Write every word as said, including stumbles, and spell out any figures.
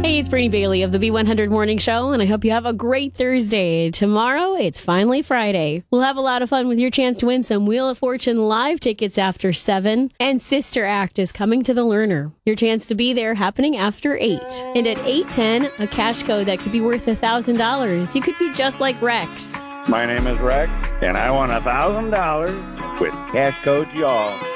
Hey, it's Brittany Bailey of the B one hundred Morning Show, and I hope you have a great Thursday. Tomorrow, it's finally Friday. We'll have a lot of fun with your chance to win some Wheel of Fortune live tickets after seven, and Sister Act is coming to the Learner. Your chance to be there happening after eight. And at eight ten, a cash code that could be worth one thousand dollars. You could be just like Rex. My name is Rex, and I won one thousand dollars with Cash Code Y'all.